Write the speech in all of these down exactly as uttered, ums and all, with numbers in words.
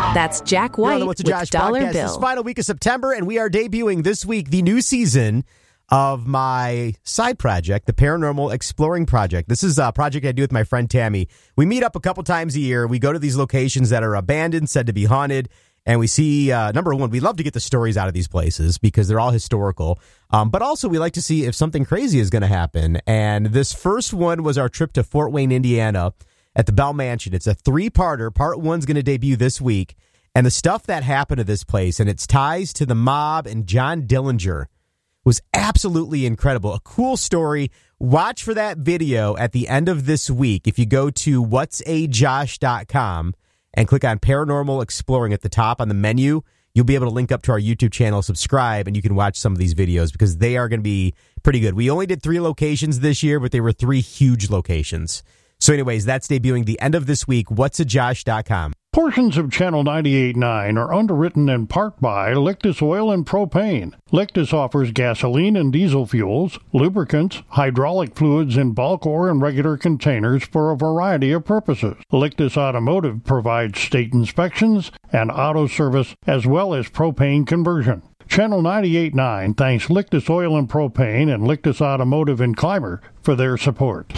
That's Jack White You're on the What's a Josh with Dollar podcast. Bill. It's the final week of September, and we are debuting this week the new season of my side project, the Paranormal Exploring Project. This is a project I do with my friend Tammy. We meet up a couple times a year. We go to these locations that are abandoned, said to be haunted, and we see, uh, number one, we love to get the stories out of these places because they're all historical, um, but also we like to see if something crazy is going to happen. And this first one was our trip to Fort Wayne, Indiana, at the Bell Mansion. It's a three-parter. Part one's going to debut this week. And the stuff that happened to this place and its ties to the mob and John Dillinger was absolutely incredible. A cool story. Watch for that video at the end of this week. If you go to whats a josh dot com and click on Paranormal Exploring at the top on the menu, you'll be able to link up to our YouTube channel, subscribe, and you can watch some of these videos because they are going to be pretty good. We only did three locations this year, but they were three huge locations. So anyways, that's debuting the end of this week. whats a josh dot com. Portions of Channel ninety-eight point nine are underwritten in part by Lictus Oil and Propane. Lictus offers gasoline and diesel fuels, lubricants, hydraulic fluids in bulk or in regular containers for a variety of purposes. Lictus Automotive provides state inspections and auto service as well as propane conversion. Channel ninety-eight point nine thanks Lictus Oil and Propane and Lictus Automotive in Clymer for their support.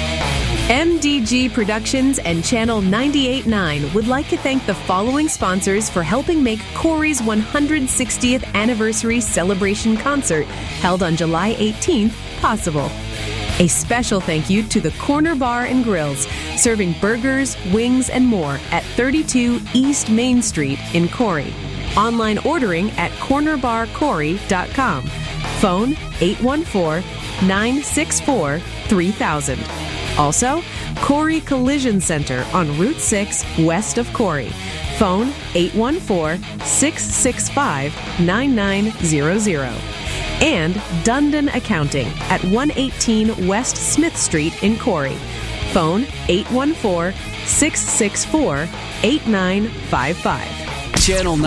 M D G Productions and Channel ninety-eight point nine would like to thank the following sponsors for helping make Corey's one hundred sixtieth anniversary celebration concert held on July eighteenth possible. A special thank you to the Corner Bar and Grills, serving burgers, wings, and more at thirty-two East Main Street in Corey. Online ordering at corner bar corey dot com. Phone eight one four, nine six four, three thousand. Also, Corey Collision Center on Route six west of Corey. Phone eight one four, six six five, nine nine zero zero. And Dundon Accounting at one eighteen West Smith Street in Corey. Phone eight one four, six six four, eight nine five five. Channel